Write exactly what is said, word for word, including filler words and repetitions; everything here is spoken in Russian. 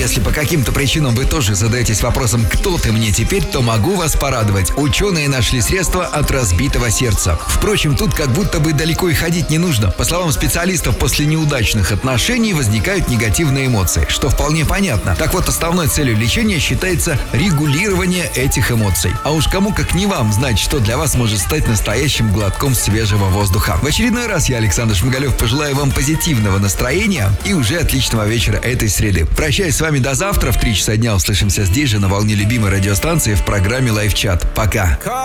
если по каким-то причинам вы тоже задаетесь вопросом «Кто ты мне теперь?», то могу вас порадовать. Ученые нашли средства от разбитого сердца. Впрочем, тут как будто бы далеко и ходить не нужно. По словам специалистов, после неудачных отношений возникают негативные эмоции, что вполне понятно. Так вот, основной целью лечения считается регулирование этих эмоций. А уж кому как не вам знать, что для вас может стать настоящим глотком свежего воздуха. В очередной раз я, Александр Шмигалев, пожелаю вам позитивного настроения и уже отличного вечера этой среды. Прощаюсь с вами до завтра. В три часа дня услышимся здесь же, на волне любимой радиостанции, в программе «Лайфчат». Пока.